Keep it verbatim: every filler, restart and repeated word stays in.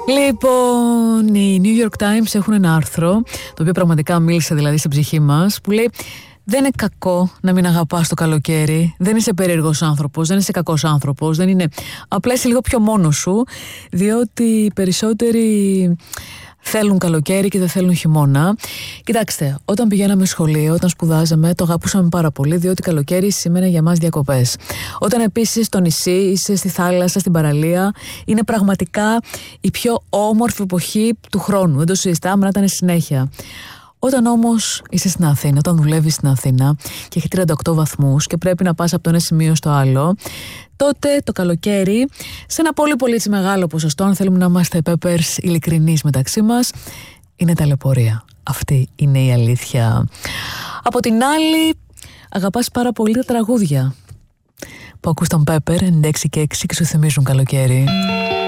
Λοιπόν, οι New York Times έχουν ένα άρθρο, το οποίο πραγματικά μίλησε δηλαδή στην ψυχή μας, που λέει: δεν είναι κακό να μην αγαπάς το καλοκαίρι. Δεν είσαι περίεργος άνθρωπος, δεν είσαι κακός άνθρωπος. Δεν είναι. Απλά είσαι λίγο πιο μόνος σου, διότι οι περισσότεροι θέλουν καλοκαίρι και δεν θέλουν χειμώνα. Κοιτάξτε, όταν πηγαίναμε σχολείο, όταν σπουδάζαμε, το αγαπούσαμε πάρα πολύ, διότι καλοκαίρι σημαίνει για μας διακοπές. Όταν επίσης είσαι στο νησί, είσαι στη θάλασσα, στην παραλία, είναι πραγματικά η πιο όμορφη εποχή του χρόνου. Δεν το συζητάμε, να ήταν συνέχεια. Όταν όμως είσαι στην Αθήνα, όταν δουλεύεις στην Αθήνα και έχει τριάντα οκτώ βαθμούς και πρέπει να πας από το ένα σημείο στο άλλο, τότε το καλοκαίρι, σε ένα πολύ πολύ μεγάλο ποσοστό, αν θέλουμε να είμαστε peppers ειλικρινείς μεταξύ μας, είναι ταλαιπωρία. Αυτή είναι η αλήθεια. Από την άλλη, αγαπάς πάρα πολύ τα τραγούδια που ακούς τον Pepper ενενήντα έξι και έξι και σου θυμίζουν καλοκαίρι.